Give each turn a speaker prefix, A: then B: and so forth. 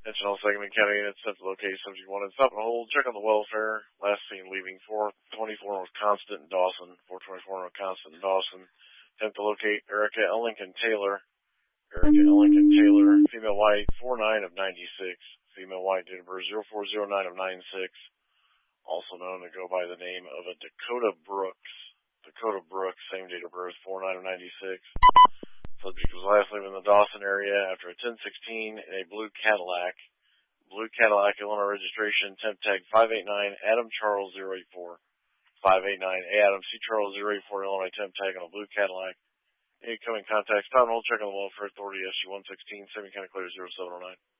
A: Attention all Sangamon County units, sent to locate subject wanted. Stop and hold. Check on the welfare. Last seen leaving 424 North Constant in Dawson. 424 North Constant in Dawson. Attempt to locate Erica Ellington Taylor. Erica Ellington Taylor, female white, 49 of 96. Female white, date of birth 0409 of 96. Also known to go by the name of a Dakota Brooks. Dakota Brooks, same date of birth, 49 of 96. Subject was last living in the Dawson area after a 1016 in a blue Cadillac. Blue Cadillac, Illinois registration, temp tag 589, Adam Charles 084. 589, Adam C. Charles 084, Illinois temp tag on a blue Cadillac. Incoming contacts, stop and hold, check on the welfare authority, SU 116, Sangamon County Clear 0709.